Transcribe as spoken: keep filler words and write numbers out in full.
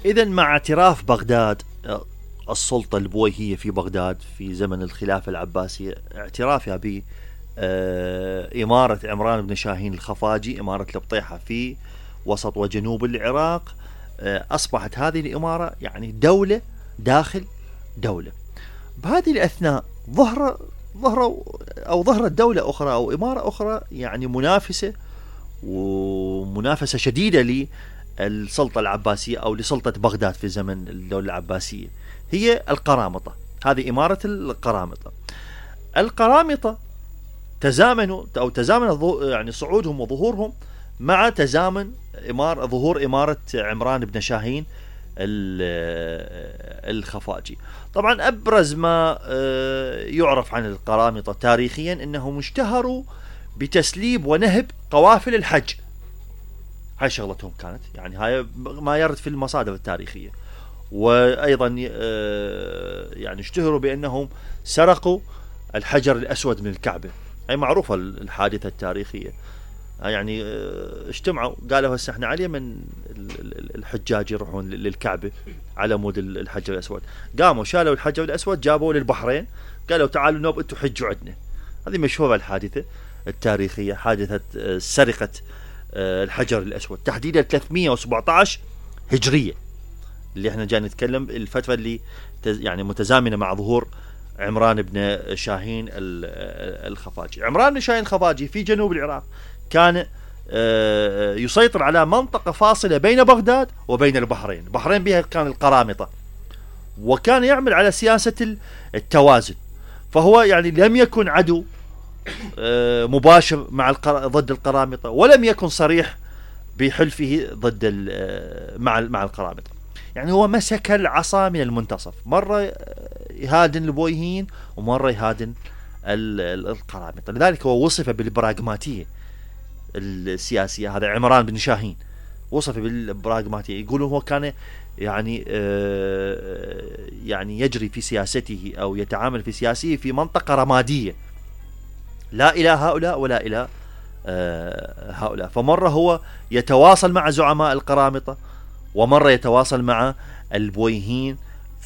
إذن مع اعتراف بغداد السلطة البويهية في بغداد في زمن الخلافة العباسية، اعترافها ب إمارة عمران بن شاهين الخفاجي، إمارة البطيحة في وسط وجنوب العراق، أصبحت هذه الإمارة يعني دولة داخل دولة. بهذه الأثناء ظهر ظهر أو ظهرت دولة أخرى أو إمارة أخرى يعني منافسة، ومنافسة شديدة للسلطة العباسية أو لسلطة بغداد في زمن الدولة العباسية، هي القرامطة. هذه إمارة القرامطة. القرامطة تزامنوا أو تزامن يعني صعودهم وظهورهم مع تزامن إمارة ظهور إمارة عمران بن شاهين الخفاجي. طبعا أبرز ما يعرف عن القرامطة تاريخيا أنهم اشتهروا بتسليب ونهب قوافل الحج. هاي شغلتهم كانت، يعني هاي ما يرد في المصادر التاريخية. وأيضا يعني اشتهروا بأنهم سرقوا الحجر الأسود من الكعبة. هاي معروفة الحادثة التاريخية. يعني اجتمعوا قالوا هسه احنا عليه من الحجاج يروحون للكعبة على مود الحجر الأسود، قاموا شالوا الحجر الأسود جابوه للبحرين، قالوا تعالوا نوب انتوا حجوا عندنا. هذه مشهورة الحادثة التاريخية، حادثة سرقة الحجر الأسود تحديدا ثلاثمئة وسبعة عشر هجرية، اللي احنا جاي نتكلم الفترة اللي يعني متزامنة مع ظهور عمران بن شاهين الخفاجي. عمران بن شاهين الخفاجي في جنوب العراق كان يسيطر على منطقة فاصلة بين بغداد وبين البحرين. البحرين بها كان القرامطة، وكان يعمل على سياسة التوازن. فهو يعني لم يكن عدو مباشر مع ضد القرامطة، ولم يكن صريح بحلفه ضد مع مع القرامطة. يعني هو مسك العصا من المنتصف، مرة يهادن البويهين ومرة يهادن القرامطة. لذلك هو وصف بالبراغماتية السياسية. هذا عمران بن شاهين وصف بالبراغماتية، يقولون هو كان يعني آه يعني يجري في سياسته أو يتعامل في سياسته في منطقة رمادية، لا إلى هؤلاء ولا إلى آه هؤلاء. فمرة هو يتواصل مع زعماء القرامطة، ومرة يتواصل مع البويهين